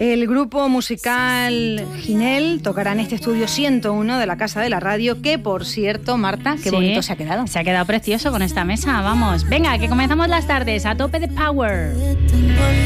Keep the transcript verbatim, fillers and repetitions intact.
El grupo musical Ginel tocará en este estudio ciento uno de la Casa de la Radio, que por cierto, Marta, qué Sí, bonito se ha quedado. Se ha quedado precioso con esta mesa, vamos. Venga, que comenzamos las tardes a tope de power.